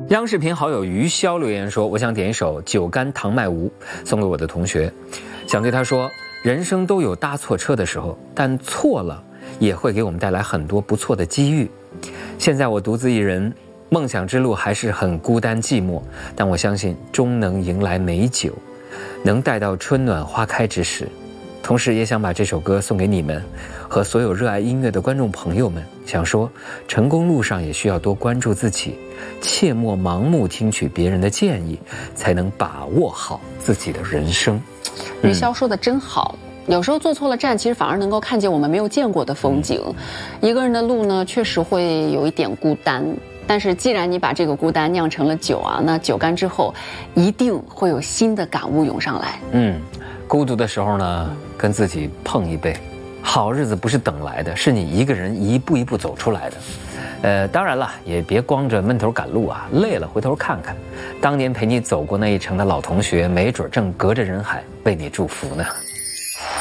央视频好友余潇留言说，我想点一首《酒干倘卖无》送给我的同学，想对他说，人生都有搭错车的时候，但错了也会给我们带来很多不错的机遇。现在我独自一人，梦想之路还是很孤单寂寞，但我相信终能迎来美酒，能待到春暖花开之时。同时也想把这首歌送给你们和所有热爱音乐的观众朋友们，想说成功路上也需要多关注自己，切莫盲目听取别人的建议，才能把握好自己的人生。 余潇说的真好，有时候坐错了站，其实反而能够看见我们没有见过的风景。一个人的路呢，确实会有一点孤单，但是既然你把这个孤单酿成了酒啊，那酒干之后一定会有新的感悟涌上来。 孤独的时候呢，跟自己碰一杯。好日子不是等来的，是你一个人一步一步走出来的。当然了，也别光着闷头赶路啊，累了回头看看，当年陪你走过那一程的老同学，没准正隔着人海为你祝福呢。